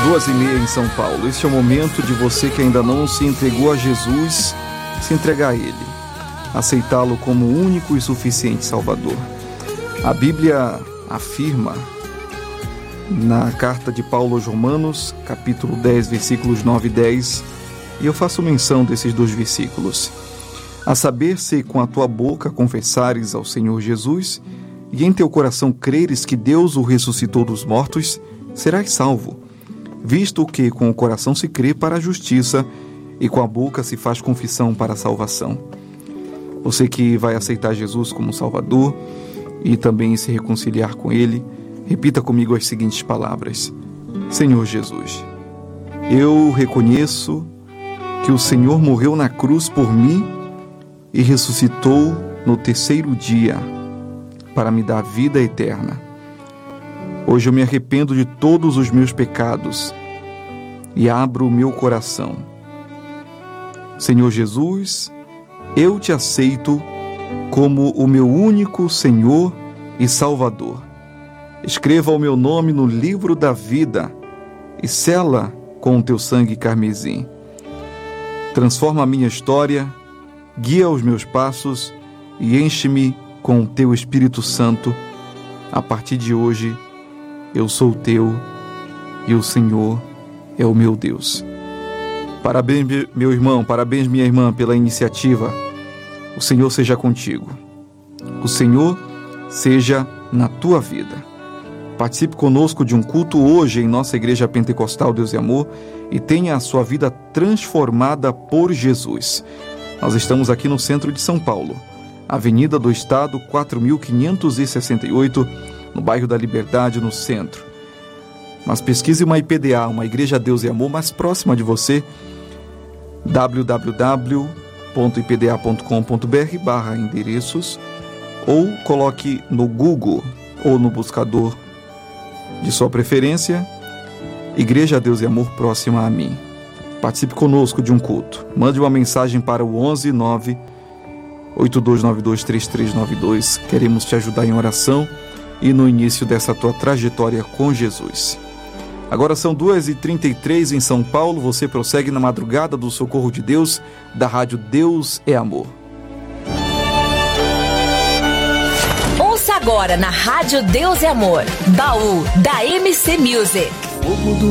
2h30 em São Paulo. Este é o momento de você que ainda não se entregou a Jesus, se entregar a Ele, aceitá-lo como o único e suficiente Salvador. A Bíblia afirma na carta de Paulo aos Romanos, capítulo 10, versículos 9 e 10, e eu faço menção desses dois versículos. A saber, se com a tua boca confessares ao Senhor Jesus e em teu coração creres que Deus o ressuscitou dos mortos, serás salvo, visto que com o coração se crê para a justiça e com a boca se faz confissão para a salvação. Você que vai aceitar Jesus como Salvador e também se reconciliar com Ele, repita comigo as seguintes palavras: Senhor Jesus, eu reconheço que o Senhor morreu na cruz por mim e ressuscitou no terceiro dia para me dar vida eterna. Hoje eu me arrependo de todos os meus pecados e abro o meu coração. Senhor Jesus, eu te aceito como o meu único Senhor e Salvador. Escreva o meu nome no livro da vida e sela com o teu sangue carmesim. Transforma a minha história, guia os meus passos e enche-me com o teu Espírito Santo. A partir de hoje, eu sou teu e o Senhor é o meu Deus. Parabéns, meu irmão, parabéns, minha irmã, pela iniciativa. O Senhor seja contigo. O Senhor seja na tua vida. Participe conosco de um culto hoje em nossa Igreja Pentecostal Deus e Amor e tenha a sua vida transformada por Jesus. Nós estamos aqui no centro de São Paulo, Avenida do Estado, 4568, no bairro da Liberdade, no centro. Mas pesquise uma IPDA, uma Igreja Deus e Amor mais próxima de você, www.ipda.com.br/endereços, ou coloque no Google ou no buscador de sua preferência, Igreja Deus e Amor próxima a mim. Participe conosco de um culto. Mande uma mensagem para o 11 9 8292 3392. Queremos te ajudar em oração e no início dessa tua trajetória com Jesus. Agora são 2h33 em São Paulo. Você prossegue na madrugada do Socorro de Deus, da Rádio Deus é Amor. Ouça agora na Rádio Deus é Amor, Baú da MC Music.